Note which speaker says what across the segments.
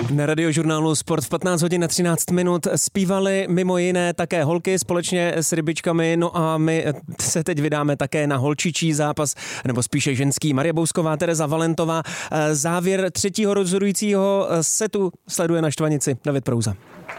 Speaker 1: Na Radiožurnálu Sport v 15 hodin a 13 minut zpívali mimo jiné také holky společně s rybičkami, no a my se teď vydáme také na holčičí zápas, nebo spíše ženský. Marie Bousková, Tereza Valentová. Závěr třetího rozhodujícího setu sleduje na Štvanici David Prouza.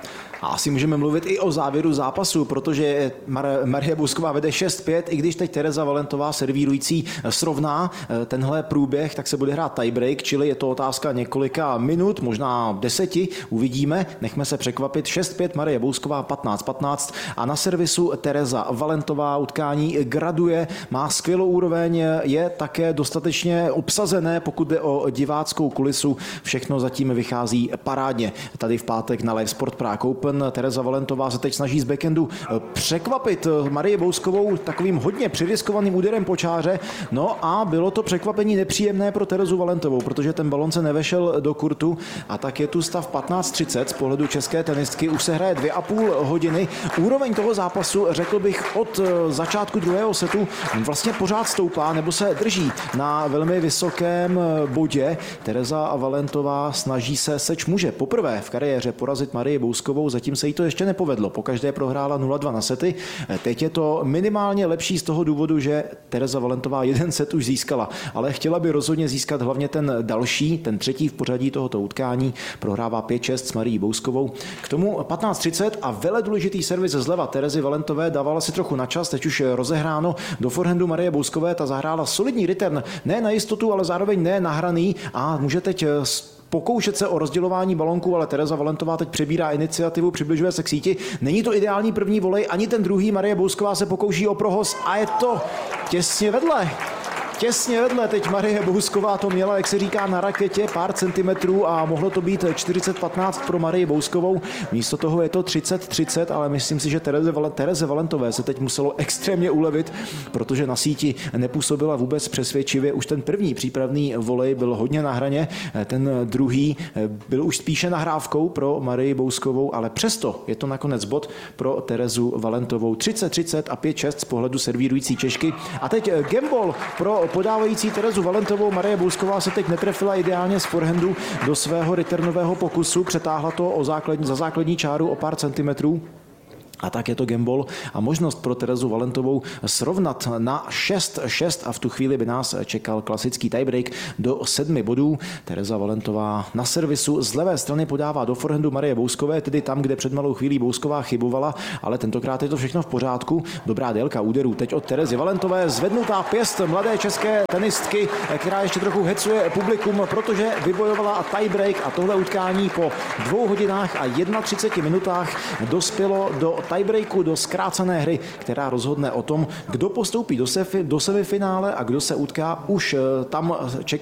Speaker 2: A asi můžeme mluvit i o závěru zápasu, protože Marie Bousková vede 6-5, i když teď Tereza Valentová servírující srovná tenhle průběh, tak se bude hrát tiebreak, čili je to otázka několika minut, možná 10, uvidíme, nechme se překvapit. 6-5 Marie Bousková, 15-15 a na servisu Tereza Valentová. Utkání graduje, má skvělou úroveň, je také dostatečně obsazené, pokud jde o diváckou kulisu, všechno zatím vychází parádně. Tady v pátek na Live Sport Prague Open Tereza Valentová se teď snaží z backendu překvapit Marii Bouskovou takovým hodně přiriskovaným úderem po čáře. No a bylo to překvapení nepříjemné pro Terezu Valentovou, protože ten balon se nevešel do kurtu a tak je tu stav 15:30 z pohledu české tenistky. Už se hraje 2,5 hodiny. Úroveň toho zápasu, řekl bych, od začátku druhého setu vlastně pořád stoupá nebo se drží na velmi vysokém bodě. Tereza Valentová snaží se, seč může poprvé v kariéře porazit Marii Bouskovou, zatím se jí to ještě nepovedlo. Pokaždé prohrála 0-2 na sety. Teď je to minimálně lepší z toho důvodu, že Tereza Valentová jeden set už získala, ale chtěla by rozhodně získat hlavně ten další, ten třetí v pořadí tohoto utkání. Prohrává 5-6 s Marií Bouskovou. K tomu 15:30 a vele důležitý servis zleva Terezy Valentové, dávala si trochu na čas, teď už rozehráno do forehandu Marie Bouskové, ta zahrála solidní return, ne na jistotu, ale zároveň ne nahraný a může teď pokoušet se o rozdělování balonku, ale Tereza Valentová teď přebírá iniciativu, přibližuje se k síti. Není to ideální první volej, ani ten druhý. Marie Bousková se pokouší o prohoz a je to těsně vedle. Těsně vedle, teď Marie Bousková to měla, jak se říká, na raketě pár centimetrů a mohlo to být 40-15 pro Marii Bouskovou. Místo toho je to 30-30, ale myslím si, že Tereze Valentové se teď muselo extrémně ulevit, protože na síti nepůsobila vůbec přesvědčivě. Už ten první přípravný volej byl hodně na hraně, ten druhý byl už spíše nahrávkou pro Marii Bouskovou, ale přesto je to nakonec bod pro Terezu Valentovou. 30-30 a 5-6 z pohledu servírující Češky. A teď gamble pro podávající Terezu Valentovou. Marie Bousková se teď netrefila ideálně z forehandu do svého returnového pokusu, přetáhla to za základní čáru o pár centimetrů. A tak je to gamble a možnost pro Terezu Valentovou srovnat na 6-6 a v tu chvíli by nás čekal klasický tiebreak do 7 bodů. Tereza Valentová na servisu z levé strany podává do forehandu Marie Bouskové, tedy tam, kde před malou chvílí Bousková chybovala, ale tentokrát je to všechno v pořádku. Dobrá délka úderů teď od Terezy Valentové, zvednutá pěst mladé české tenistky, která ještě trochu hecuje publikum, protože vybojovala tiebreak a tohle utkání po 2 hodinách a 31 minutách dospělo do tiebreaku, do zkrácené hry, která rozhodne o tom, kdo postoupí do semifinále a kdo se utká už tam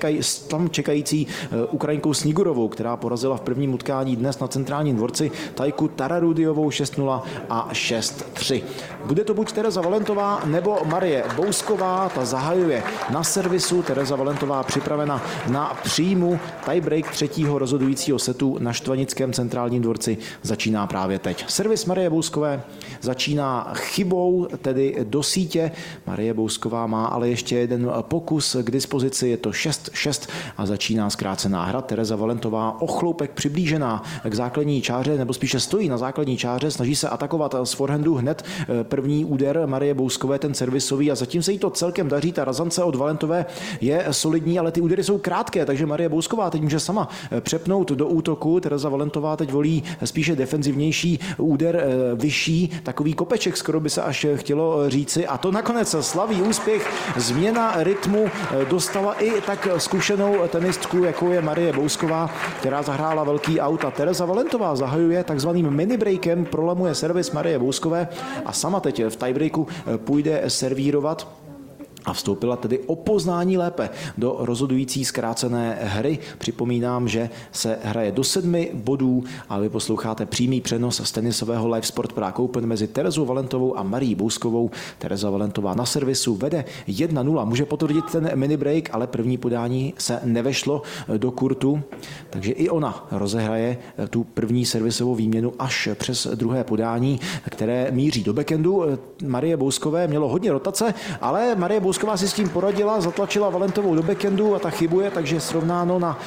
Speaker 2: čekající Ukrajinkou Snigurovou, která porazila v prvním utkání dnes na centrálním dvorci Tajku Tararudiovou 6-0 a 6-3. Bude to buď Tereza Valentová nebo Marie Bousková, ta zahajuje na servisu. Tereza Valentová připravena na příjmu. Tiebreak třetího rozhodujícího setu na Štvanickém centrálním dvorci začíná právě teď. Servis Marie Bouskové začíná chybou, tedy do sítě. Marie Bousková má ale ještě jeden pokus k dispozici, je to 6-6 a začíná zkrácená hra. Tereza Valentová o chloupek přiblížená k základní čáře, nebo spíše stojí na základní čáře, snaží se atakovat z forehandu hned první úder Marie Bouskové, ten servisový, a zatím se jí to celkem daří. Ta razance od Valentové je solidní, ale ty údery jsou krátké, takže Marie Bousková teď může sama přepnout do útoku. Tereza Valentová teď volí spíše defenzivnější úder, vyšší, takový kopeček, skoro by se až chtělo říci, a to nakonec slaví úspěch. Změna rytmu dostala i tak zkušenou tenistku, jako je Marie Bousková, která zahrála velký aut, a Tereza Valentová zahajuje takzvaným mini breakem, prolamuje servis Marie Bouskové a sama teď v tiebreaku půjde servírovat. A vstoupila tedy o poznání lépe do rozhodující zkrácené hry. Připomínám, že se hraje do 7 bodů a vy posloucháte přímý přenos z tenisového Live Sport Prague Open mezi Terezou Valentovou a Marií Bouskovou. Tereza Valentová na servisu vede 1-0. Může potvrdit ten mini break, ale první podání se nevešlo do kurtu, takže i ona rozehraje tu první servisovou výměnu až přes druhé podání, které míří do backendu. Marie Bouskové mělo hodně rotace, ale Marie Bousková Bousková si s tím poradila, zatlačila Valentovou do backendu a ta chybuje, takže srovnáno na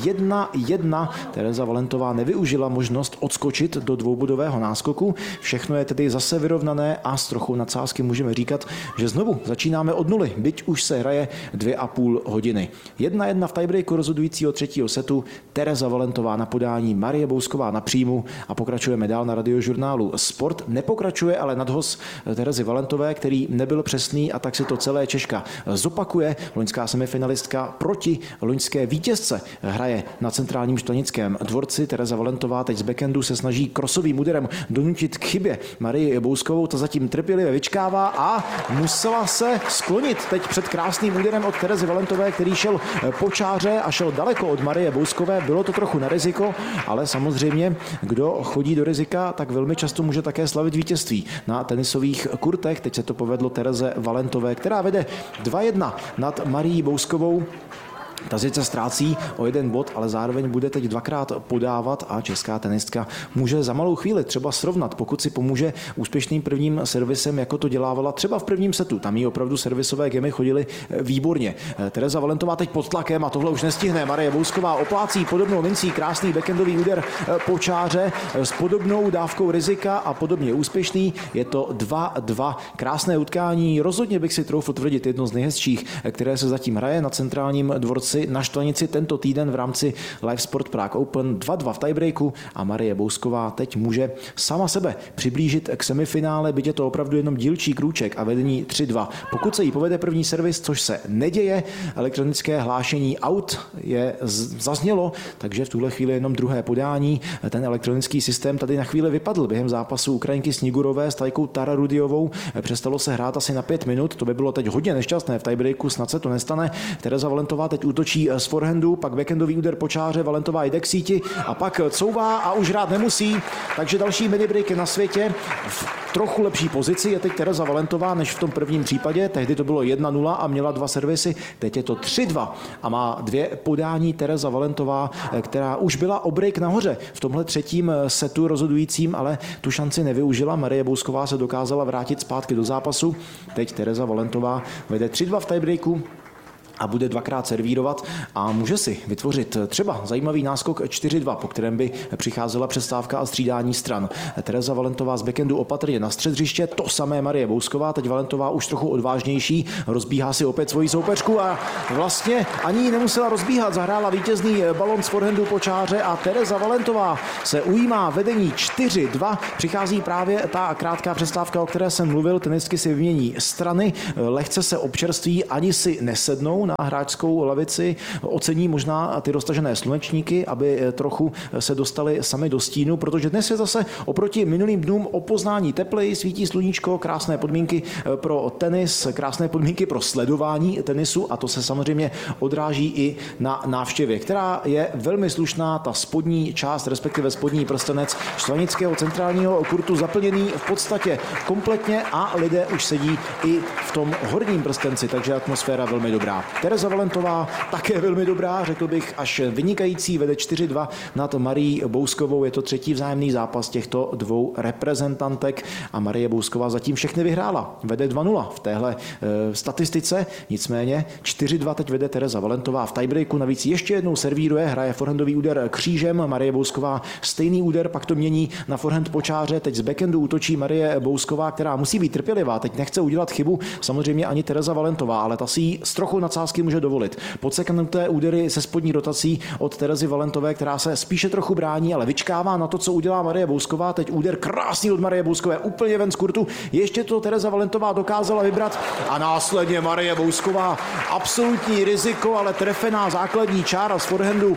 Speaker 2: 1-1. Tereza Valentová nevyužila možnost odskočit do dvoubodového náskoku. Všechno je tedy zase vyrovnané a s trochou nadsázky můžeme říkat, že znovu začínáme od nuly, byť už se hraje 2,5 hodiny. 1-1 v tiebreaku rozhodujícího třetího setu. Tereza Valentová na podání, Marie Bousková na příjmu a pokračujeme dál na Radiožurnálu Sport. Nepokračuje ale nadhoz Terezy Valentové, který nebyl přesný a tak si to celé Češka zopakuje. Loňská semifinalistka proti loňské vítězce hraje na centrálním Štvanickém dvorci. Tereza Valentová teď z backendu se snaží krosovým úderem donutit k chybě Marii Bouskovou, ta zatím trpělivě vyčkává a musela se sklonit teď před krásným úderem od Terezy Valentové, který šel po čáře a šel daleko od Marie Bouskové. Bylo to trochu na riziko, ale samozřejmě, kdo chodí do rizika, tak velmi často může také slavit vítězství na tenisových kurtech. Teď se to povedlo Tereze Valentové, která vede 2-1 nad Marií Bouskovou. Ta sice ztrácí o 1 bod, ale zároveň bude teď dvakrát podávat a česká tenistka může za malou chvíli třeba srovnat, pokud si pomůže úspěšným prvním servisem, jako to dělávala třeba v prvním setu. Tam jí opravdu servisové gemy chodily výborně. Tereza Valentová teď pod tlakem a tohle už nestihne. Marie Bousková oplácí podobnou mincí, krásný backendový úder po čáře s podobnou dávkou rizika a podobně úspěšný. Je to 2-2. Krásné utkání. Rozhodně bych si troufl tvrdit jedno z nejhezčích, které se zatím hraje na centrálním dvorci na Štvanici tento týden v rámci Live Sport Prague Open. 2-2 v tiebreaku a Marie Bousková teď může sama sebe přiblížit k semifinále, byť je to opravdu jenom dílčí krůček a vedení 3-2. Pokud se jí povede první servis, což se neděje, elektronické hlášení out zaznělo, takže v tuhle chvíli jenom druhé podání. Ten elektronický systém tady na chvíli vypadl během zápasu Ukrajinky Snigurové s Tajkou Tararudiovou. Přestalo se hrát asi na 5 minut, to by bylo teď hodně nešťastné v tiebreaku, snad se to nestane. Tereza Valentová teď útočí z forehandu, pak backendový úder po čáře, Valentová jde k síti a pak couvá a už hrát nemusí, takže další minibreak je na světě. V trochu lepší pozici je teď Tereza Valentová než v tom prvním případě, tehdy to bylo 1-0 a měla 2 servisy, teď je to 3-2 a má 2 podání Tereza Valentová, která už byla o break nahoře v tomhle třetím setu rozhodujícím, ale tu šanci nevyužila. Marie Bousková se dokázala vrátit zpátky do zápasu, teď Tereza Valentová vede 3-2 v tiebreaku a bude dvakrát servírovat a může si vytvořit třeba zajímavý náskok 4-2, po kterém by přicházela přestávka a střídání stran. Tereza Valentová z backendu opatrně na střed hřiště, to samé Marie Bousková, teď Valentová už trochu odvážnější, rozbíhá si opět svoji soupeřku a vlastně ani ji nemusela rozbíhat, zahrála vítězný balon z forehandu po čáře a Tereza Valentová se ujímá vedení 4-2, přichází právě ta krátká přestávka, o které jsem mluvil, tenistky si vymění strany, lehce se občerství, ani si nesednou na hráčskou lavici, ocení možná ty roztažené slunečníky, aby trochu se dostali sami do stínu, protože dnes je zase oproti minulým dnům o poznání tepleji, svítí sluníčko, krásné podmínky pro tenis, krásné podmínky pro sledování tenisu a to se samozřejmě odráží i na návštěvě, která je velmi slušná, ta spodní část, respektive spodní prstenec Štvanického centrálního kurtu zaplněný v podstatě kompletně a lidé už sedí i v tom horním prstenci, takže atmosféra velmi dobrá. Tereza Valentová také velmi dobrá, řekl bych až vynikající, vede 4-2 nad Marií Bouskovou. Je to třetí vzájemný zápas těchto dvou reprezentantek a Marie Bousková zatím všechny vyhrála. Vede 2-0 v téhle statistice, nicméně 4-2 teď vede Tereza Valentová v tiebreaku, navíc ještě jednou servíruje, hraje forehandový úder křížem, Marie Bousková stejný úder, pak to mění na forehand po čáře, teď z backendu útočí Marie Bousková, která musí být trpělivá, teď nechce udělat chybu, samozřejmě ani Tereza Valentová, ale ta si ji s trochou nadsázky může dovolit. Podseknuté údery se spodní rotací od Terezy Valentové, která se spíše trochu brání, ale vyčkává na to, co udělá Marie Bousková. Teď úder krásný od Marie Bouskové, úplně ven z kurtu. Ještě to Tereza Valentová dokázala vybrat a následně Marie Bousková. Absolutní riziko, ale trefená základní čára z forehandu.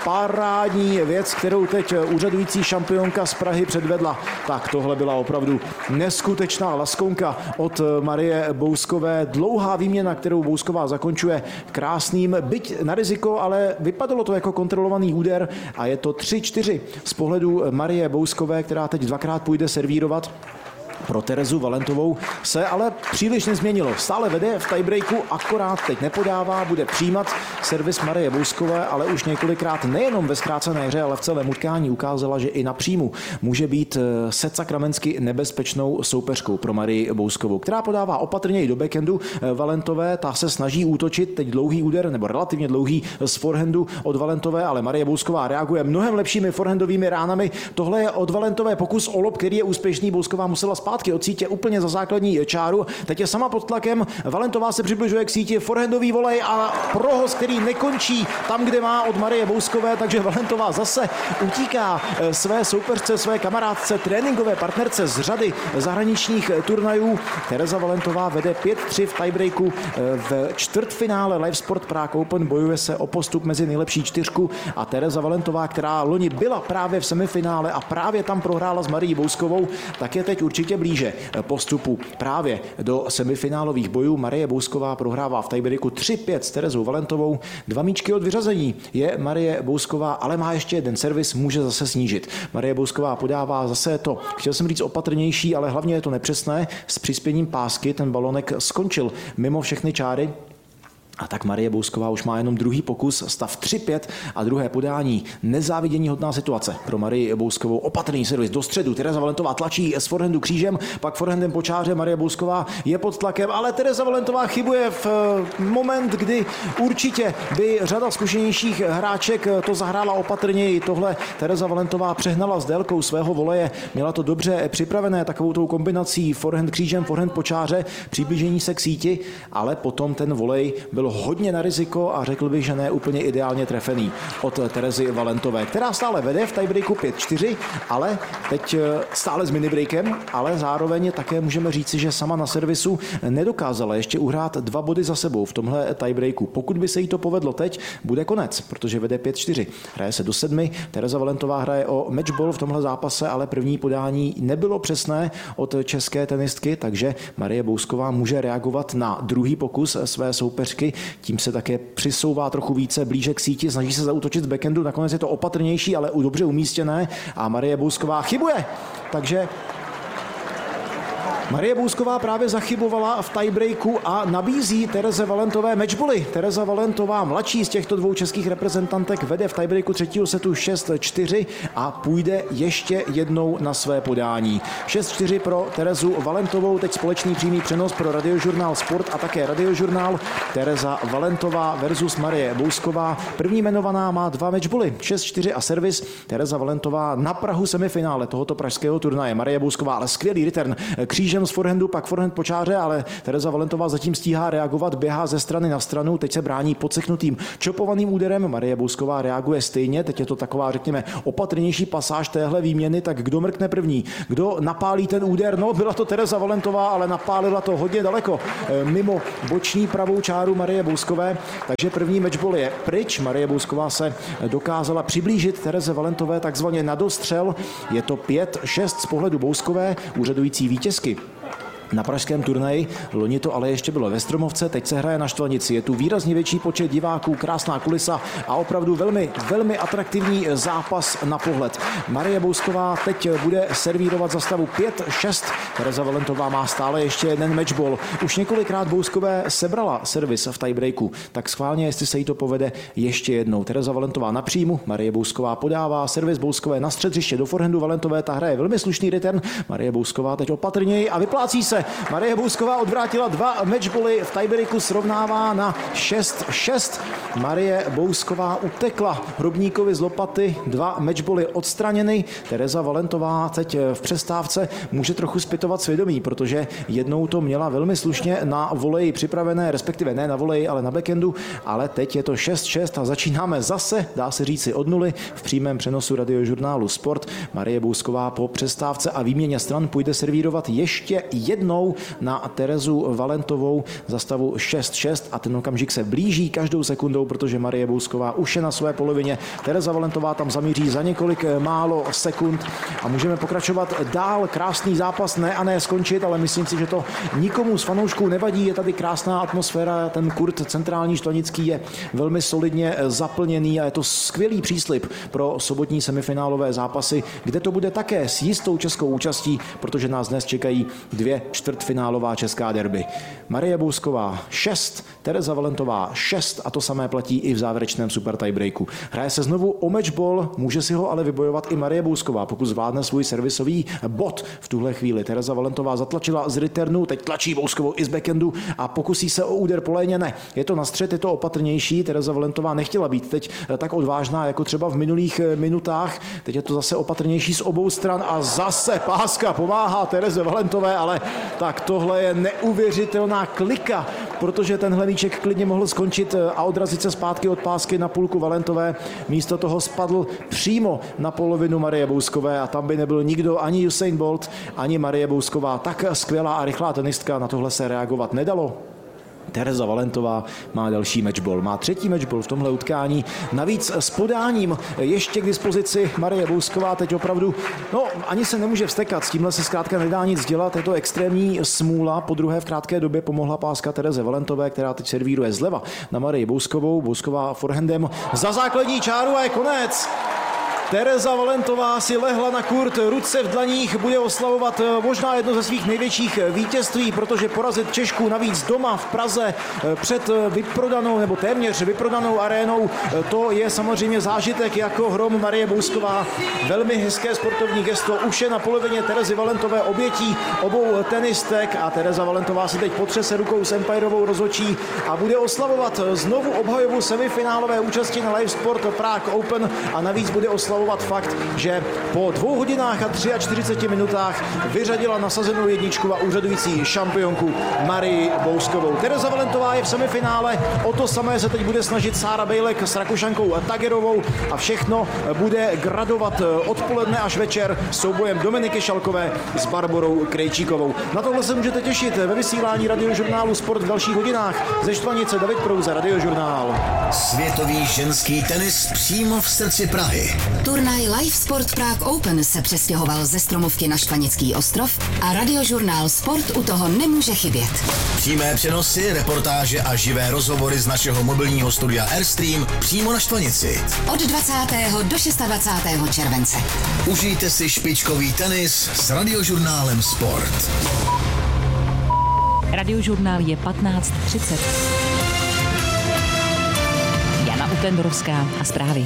Speaker 2: Parádní věc, kterou teď úřadující šampionka z Prahy předvedla. Tak tohle byla opravdu neskutečná laskonka od Marie Bouskové. Dlouhá výměna, kterou Bousková zakončuje krásným, byť na riziko, ale vypadalo to jako kontrolovaný úder a je to 3-4 z pohledu Marie Bouskové, která teď dvakrát půjde servírovat. Pro Terezu Valentovou se ale příliš nezměnilo. Stále vede v tiebreaku, akorát teď nepodává, bude přijímat servis Marie Bouskové, ale už několikrát nejenom ve zkrácené hře, ale v celém utkání ukázala, že i na příjmu může být set sakramensky nebezpečnou soupeřkou pro Marii Bouskovou, která podává opatrně i do backhandu Valentové. Ta se snaží útočit, teď dlouhý úder, nebo relativně dlouhý z forehandu od Valentové, ale Marie Bousková reaguje mnohem lepšími forehandovými ránami. Tohle je od Valentové pokus o lob, který je úspěšný. Bousková musela zpátky od sítě úplně za základní čáru. Teď je sama pod tlakem. Valentová se přibližuje k síti, forehandový volej a prohoz, který nekončí tam, kde má od Marie Bouskové, takže Valentová zase utíká své soupeřce, své kamarádce, tréninkové partnerce z řady zahraničních turnajů. Tereza Valentová vede 5-3 v tiebreaku v čtvrtfinále Live Sport Prague Open. Bojuje se o postup mezi nejlepší čtyřku a Tereza Valentová, která loni byla právě v semifinále a právě tam prohrála s Marií Bouskovou, tak je teď určitě blíže postupu právě do semifinálových bojů. Marie Bousková prohrává v tiebreaku 3-5 s Terezou Valentovou. 2 míčky od vyřazení je Marie Bousková, ale má ještě jeden servis, může zase snížit. Marie Bousková podává zase to, chtěl jsem říct opatrnější, ale hlavně je to nepřesné. S přispěním pásky ten balonek skončil mimo všechny čáry. A tak Marie Bousková už má jenom druhý pokus, stav 3-5 a druhé podání. Nezáviděníhodná situace pro Marii Bouskovou. Opatrný servis do středu. Tereza Valentová tlačí s forehandu křížem, pak forehandem po čáře. Marie Bousková je pod tlakem, ale Tereza Valentová chybuje v moment, kdy určitě by řada zkušenějších hráček to zahrála opatrněji. Tohle Tereza Valentová přehnala s délkou svého voleje. Měla to dobře připravené takovou tou kombinací forehand křížem, forehand po čáře, přiblížení se k síti, ale potom ten volej byl hodně na riziko a řekl bych, že ne úplně ideálně trefený od Terezy Valentové, která stále vede v tiebreaku 5-4, ale teď stále s minibreakem, ale zároveň také můžeme říci, že sama na servisu nedokázala ještě uhrát 2 body za sebou v tomhle tiebreaku. Pokud by se jí to povedlo teď, bude konec, protože vede 5-4. Hraje se do 7. Tereza Valentová hraje o matchball v tomhle zápase, ale první podání nebylo přesné od české tenistky, takže Marie Bousková může reagovat na druhý pokus své soupeřky. Tím se také přisouvá trochu více blíže k síti, snaží se zaútočit z backhandu, nakonec je to opatrnější, ale dobře umístěné a Marie Bousková chybuje. Takže Marie Bousková právě zachybovala v tiebreaku a nabízí Tereze Valentové matchbally. Tereza Valentová, mladší z těchto 2 českých reprezentantek, vede v tiebreaku 3. setu 6-4 a půjde ještě jednou na své podání. 6-4 pro Terezu Valentovou, teď společný přímý přenos pro Radiožurnál Sport a také Radiožurnál. Tereza Valentová versus Marie Bousková. První jmenovaná má 2 matchbally, 6-4 a servis. Tereza Valentová na prahu semifinále tohoto pražského turnaje. Marie Bousková, ale skvělý return křížem z forehandu, pak forehand po čáře, ale Tereza Valentová zatím stíhá reagovat, běhá ze strany na stranu, teď se brání podseknutým čopovaným úderem. Marie Bousková reaguje stejně, teď je to taková, řekněme, opatrnější pasáž téhle výměny, tak kdo mrkne první, kdo napálí ten úder? No, byla to Tereza Valentová, ale napálila to hodně daleko mimo boční pravou čáru Marie Bouskové, takže první matchball je pryč. Marie Bousková se dokázala přiblížit Tereze Valentové takzvaně na dostřel. Je to 5-6 z pohledu Bouskové, úřadující vítězky na pražském turnaji. Loni to ale ještě bylo ve Stromovce, teď se hraje na Štvanici. Je tu výrazně větší počet diváků, krásná kulisa a opravdu velmi, velmi atraktivní zápas na pohled. Marie Bousková teď bude servírovat za stavu 5-6. Tereza Valentová má stále ještě jeden matchball. Už několikrát Bouskové sebrala servis v tiebreaku, tak schválně, jestli se jí to povede ještě jednou. Tereza Valentová na příjmu, Marie Bousková podává, servis Bouskové na střed hřiště do forehandu Valentové, ta hraje velmi slušný return. Marie Bousková teď opatrněji a vyplácí se. Marie Bousková odvrátila 2 matchbally, v tiebreaku srovnává na 6-6. Marie Bousková utekla Hrobníkovi z lopaty, 2 matchbally odstraněny. Tereza Valentová teď v přestávce může trochu zpytovat svědomí, protože jednou to měla velmi slušně na voleji připravené, respektive ne na voleji, ale na backhandu, ale teď je to 6-6 a začínáme zase, dá se říci od nuly, v přímém přenosu Radiožurnálu Sport. Marie Bousková po přestávce a výměně stran půjde servírovat ještě jednou rovnou na Terezu Valentovou za stavu 6-6 a ten okamžik se blíží každou sekundou, protože Marie Bousková už je na své polovině. Tereza Valentová tam zamíří za několik málo sekund a můžeme pokračovat dál. Krásný zápas, ne skončit, ale myslím si, že to nikomu z fanoušků nevadí. Je tady krásná atmosféra, ten kurt centrální Štvanický je velmi solidně zaplněný a je to skvělý příslib pro sobotní semifinálové zápasy, kde to bude také s jistou českou účastí, protože nás dnes čekají 2 čtvrtfinálová česká derby. Marie Bousková 6, Tereza Valentová 6 a to samé platí i v závěrečném super tiebreaku. Hraje se znovu o matchball, může si ho ale vybojovat i Marie Bousková, pokud zvládne svůj servisový bod v tuhle chvíli. Tereza Valentová zatlačila z returnu, teď tlačí Bouskovou i z backhandu a pokusí se o úder po léně. Ne, je to na střed, je to opatrnější. Tereza Valentová nechtěla být teď tak odvážná, jako třeba v minulých minutách. Teď je to zase opatrnější z obou stran a zase páska pomáhá Tereze Valentové, ale tak tohle je neuvěřitelná klika, protože tenhle míček klidně mohl skončit a odrazit se zpátky od pásky na půlku Valentové. Místo toho spadl přímo na polovinu Marie Bouskové a tam by nebyl nikdo, ani Usain Bolt, ani Marie Bousková. Tak skvělá a rychlá tenistka, na tohle se reagovat nedalo. Tereza Valentová má další matchball, má 3. matchball v tomhle utkání, navíc s podáním ještě k dispozici Marie Bousková, teď opravdu, ani se nemůže vztekat, s tímhle se zkrátka nedá nic dělat, je to extrémní smůla, po druhé v krátké době pomohla páska Tereze Valentové, která teď servíruje zleva na Marii Bouskovou, Bousková forehandem za základní čáru a je konec. Tereza Valentová si lehla na kurt, ruce v dlaních, bude oslavovat možná jedno ze svých největších vítězství, protože porazit Češku navíc doma v Praze před vyprodanou nebo téměř vyprodanou arénou, to je samozřejmě zážitek jako hrom. Marie Bousková, velmi hezké sportovní gesto, už je na polovině Terezy Valentové obětí obou tenistek a Tereza Valentová si teď potřese rukou s empirovou rozhodčí a bude oslavovat znovu obhajovu semifinálové účasti na Live Sport Prague Open a navíc bude oslavovat fakt, že po 2 hodinách a 43 minutách vyřadila nasazenou jedničku a úřadující šampionku Marii Bouskovou. Tereza Valentová je v semifinále, o to samé se teď bude snažit Sára Bejlek s Rakušankou Tagerovou a všechno bude gradovat odpoledne až večer soubojem Dominiky Šalkové s Barborou Krejčíkovou. Na tohle se můžete těšit ve vysílání radiožurnálu Sport v dalších hodinách. Ze Štvanice David Prouza, Radiožurnál.
Speaker 3: Světový ženský tenis přímo v srdci Prahy.
Speaker 4: Turnaj Live Sport Prague Open se přestěhoval ze Stromovky na Štvanický ostrov a Radiožurnál Sport u toho nemůže chybět.
Speaker 3: Přímé přenosy, reportáže a živé rozhovory z našeho mobilního studia Airstream přímo na Štvanici.
Speaker 4: Od 20. do 26. července.
Speaker 3: Užijte si špičkový tenis s Radiožurnálem Sport.
Speaker 5: Radiožurnál je 15:30. Jana Utendorovská a zprávy.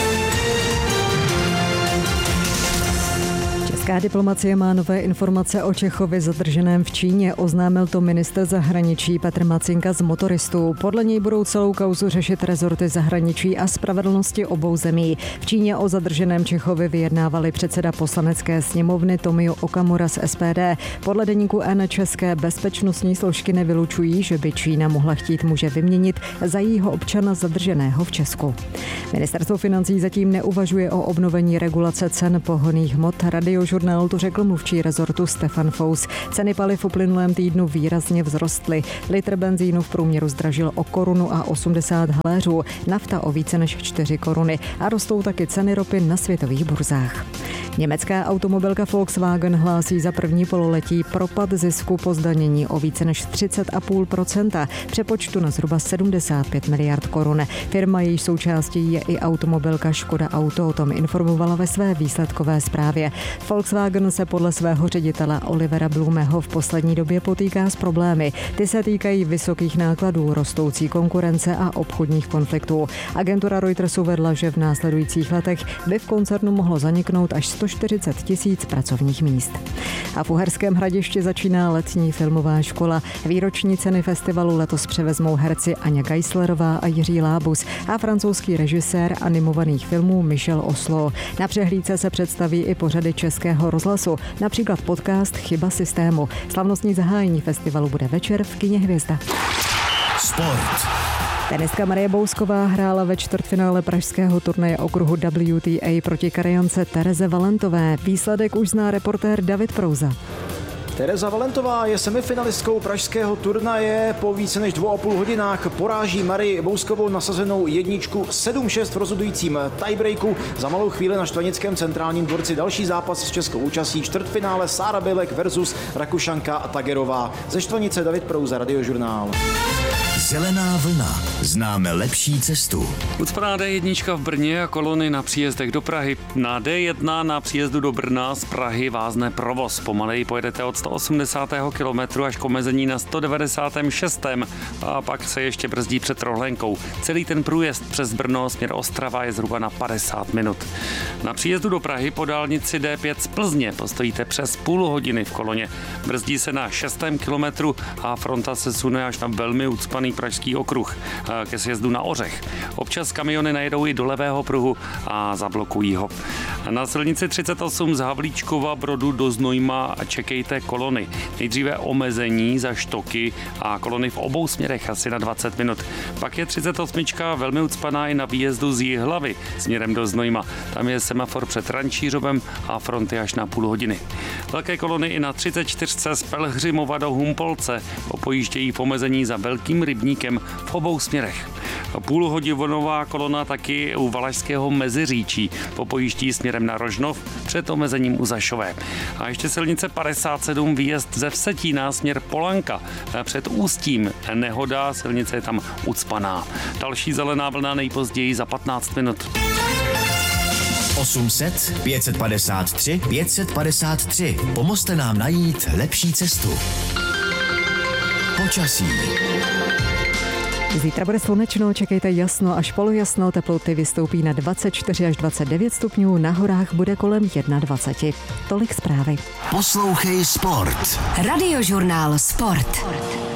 Speaker 6: Česká diplomacie má nové informace o Čechovi zadrženém v Číně, oznámil to ministr zahraničí Petr Macinka z Motoristů. Podle něj budou celou kauzu řešit rezorty zahraničí a spravedlnosti obou zemí. V Číně o zadrženém Čechovi vyjednávali předseda poslanecké sněmovny Tomio Okamura z SPD. Podle deníku N české bezpečnostní složky nevylučují, že by Čína mohla chtít muže vyměnit za jejího občana zadrženého v Česku. Ministerstvo financí zatím neuvažuje o obnovení regulace cen pohonných hmot. Radiožurnálu to řekl mluvčí rezortu Stefan Fous. Ceny paliv v uplynulém týdnu výrazně vzrostly. Litr benzínu v průměru zdražil o 1,80 haléřů, nafta o více než 4 koruny a rostou taky ceny ropy na světových burzách. Německá automobilka Volkswagen hlásí za první pololetí propad zisku po zdanění o více než 30,5%, přepočtu na zhruba 75 miliard korun. Firma, jejíž součástí je i automobilka Škoda Auto, o tom informovala ve své výsledkové zprávě. Volkswagen se podle svého ředitele Olivera Blumeho v poslední době potýká s problémy. Ty se týkají vysokých nákladů, rostoucí konkurence a obchodních konfliktů. Agentura Reuters uvedla, že v následujících letech by v koncernu mohlo zaniknout až 140 000 pracovních míst. A v Uherském Hradišti začíná letní filmová škola. Výroční ceny festivalu letos převezmou herci Aňa Geislerová a Jiří Lábus a francouzský režisér animovaných filmů Michel Oslo. Na přehlídce se představí i pořady Českého rozhlasu, například podcast Chyba systému. Slavnostní zahájení festivalu bude večer v kině Hvězda.
Speaker 3: Sport.
Speaker 6: Tenistka Marie Bousková hrála ve čtvrtfinále pražského turnaje okruhu WTA proti Karaňance Tereze Valentové. Výsledek už zná reportér David Prouza.
Speaker 2: Tereza Valentová je semifinalistkou pražského turnaje. Po více než 2,5 hodinách poráží Marii Bouskovou nasazenou jedničku 7-6 v rozhodujícím tiebreaku. Za malou chvíli na Štvanickém centrálním dvorci další zápas s českou účastí, čtvrtfinále Sára Bělek versus Rakušanka Tagerová. Ze Štvanice David Prouza, Radiožurnál.
Speaker 3: Zelená vlna. Známe lepší cestu.
Speaker 7: Ucpaná D1 v Brně a kolony na příjezdech do Prahy. Na D1 na příjezdu do Brna z Prahy vázne provoz. Pomaleji pojedete od 180. kilometru až k omezení na 196. A pak se ještě brzdí před Rohlenkou. Celý ten průjezd přes Brno směr Ostrava je zhruba na 50 minut. Na příjezdu do Prahy po dálnici D5 z Plzně postojíte přes půl hodiny v koloně. Brzdí se na 6. kilometru a fronta se sune až na velmi ucpaný pražský okruh ke sjezdu na Ořech. Občas kamiony najedou i do levého pruhu a zablokují ho. Na silnici 38 z Havlíčkova Brodu do Znojma čekejte kolony. Nejdříve omezení za Štoky a kolony v obou směrech asi na 20 minut. Pak je 38 velmi ucpaná i na výjezdu z Jihlavy směrem do Znojma. Tam je semafor před Rančířovem a fronty až na půl hodiny. Velké kolony i na 34 z Pelhřimova do Humpolce popojíždějí v omezení za Velkým Rybníkem v obou směrech. Půlhodinová kolona taky u Valašského Meziříčí popojíždí směrem na Rožnov před omezením u Zašové. A ještě silnice 57 výjezd ze Vsetína směr Polanka před Ústím. Nehoda, silnice je tam ucpaná. Další zelená vlna nejpozději za 15 minut.
Speaker 3: 800 553 553. Pomozte nám najít lepší cestu. Počasí.
Speaker 6: Zítra bude slunečno, čekejte jasno až polojasno, teploty vystoupí na 24 až 29 stupňů, na horách bude kolem 21. Tolik zprávy.
Speaker 3: Poslouchej Sport.
Speaker 4: Radiožurnál Sport.